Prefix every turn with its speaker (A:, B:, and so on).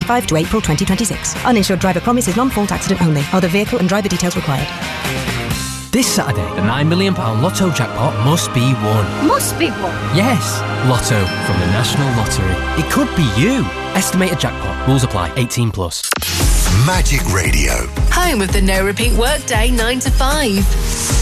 A: 2025 to April 2026. Uninsured driver promise is non-fault accident only. Other vehicle and driver details required.
B: This Saturday, the £9 million Lotto jackpot must be won.
C: Must be won?
B: Yes, Lotto from the National Lottery. It could be you. Estimated jackpot. Rules apply. 18 plus.
D: Magic Radio.
E: Home of the no repeat workday 9 to 5.